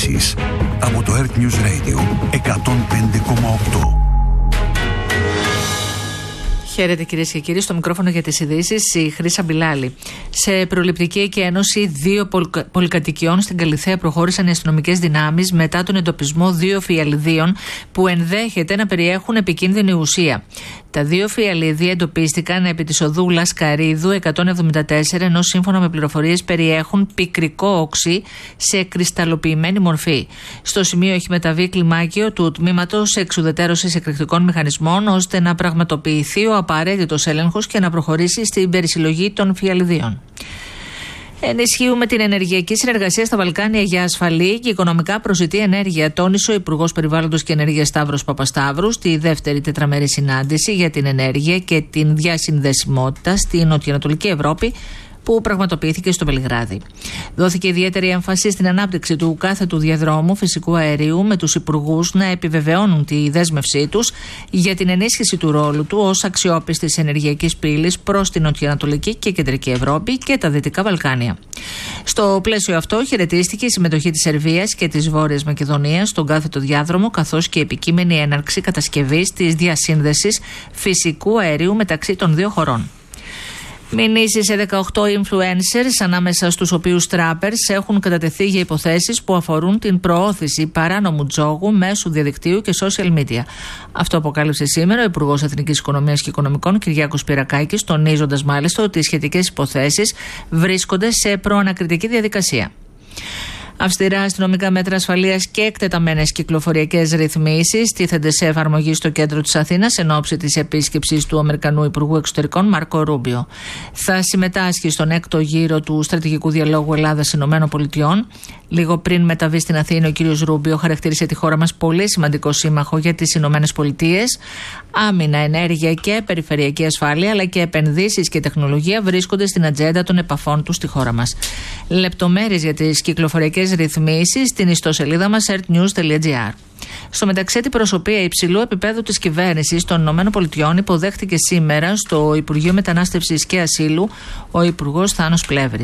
ειδήσεις από το Earth News Radio 105,8. Χαίρετε κυρίες και κύριοι, στο μικρόφωνο για τις ειδήσεις η Χρύσα Μπιλάλη. Σε προληπτική εκένωση 2 πολυκατοικιών στην Καλιθέα προχώρησαν οι αστυνομικές δυνάμεις μετά τον εντοπισμό 2 φιαλιδίων που ενδέχεται να περιέχουν επικίνδυνη ουσία. Τα 2 φιαλίδια εντοπίστηκαν επί της οδού Λασκαρίδου 174, ενώ σύμφωνα με πληροφορίες περιέχουν πικρικό οξύ σε κρυσταλλοποιημένη μορφή. Στο σημείο έχει μεταβεί κλιμάκιο του τμήματος εξουδετερώσης εκρηκτικών μηχανισμών, ώστε να πραγματοποιηθεί ο απαραίτητος έλεγχος και να προχωρήσει στην περισυλλογή των φιαλιδίων. Ενισχύουμε την ενεργειακή συνεργασία στα Βαλκάνια για ασφαλή και οικονομικά προσιτή ενέργεια, τόνισε ο Υπουργός Περιβάλλοντος και Ενέργειας Σταύρος Παπασταύρου στη δεύτερη τετραμερή συνάντηση για την ενέργεια και την διασυνδεσιμότητα στην νοτιοανατολική Ευρώπη, που πραγματοποιήθηκε στο Βελιγράδι. Δόθηκε ιδιαίτερη έμφαση στην ανάπτυξη του κάθετου διαδρόμου φυσικού αερίου, με τους υπουργούς να επιβεβαιώνουν τη δέσμευσή τους για την ενίσχυση του ρόλου του ως αξιόπιστης ενεργειακής πύλης προς την νοτιοανατολική και κεντρική Ευρώπη και τα Δυτικά Βαλκάνια. Στο πλαίσιο αυτό χαιρετίστηκε η συμμετοχή της Σερβίας και της Βόρειας Μακεδονίας στον κάθετο διάδρομο, καθώς και η επικείμενη έναρξη κατασκευής της διασύνδεσης φυσικού αερίου μεταξύ των δύο χωρών. Μηνύσεις σε 18 influencers, ανάμεσα στους οποίους trappers, έχουν κατατεθεί για υποθέσεις που αφορούν την προώθηση παράνομου τζόγου μέσω διαδικτύου και social media. Αυτό αποκάλυψε σήμερα ο Υπουργός Εθνικής Οικονομίας και Οικονομικών Κυριάκος Πυρακάκης, τονίζοντας μάλιστα ότι οι σχετικές υποθέσεις βρίσκονται σε προανακριτική διαδικασία. Αυστηρά αστυνομικά μέτρα ασφαλείας και εκτεταμένες κυκλοφοριακές ρυθμίσεις τίθενται σε εφαρμογή στο κέντρο της Αθήνας εν ώψη της επίσκεψης του Αμερικανού Υπουργού Εξωτερικών Μάρκο Ρούμπιο. Θα συμμετάσχει στον 6ο γύρο του Στρατηγικού Διαλόγου Ελλάδα-ΗΠΑ. Λίγο πριν μεταβεί στην Αθήνα, ο κ. Ρούμπιο χαρακτήρισε τη χώρα μας πολύ σημαντικό σύμμαχο για τις ΗΠΑ. Άμυνα, ενέργεια και περιφερειακή ασφάλεια, αλλά και επενδύσεις και τεχνολογία βρίσκονται στην ατζέντα των επαφών του στη χώρα μας. Λεπτομέρειες για τις κυκλοφοριακές ρυθμίσεις στην ιστοσελίδα μας earthnews.gr. Στο μεταξύ, την προσωπία υψηλού επίπεδου της κυβέρνησης των ΗΠΑ υποδέχτηκε σήμερα στο Υπουργείο Μετανάστευσης και Ασύλου ο Υπουργός Θάνος Πλεύρης.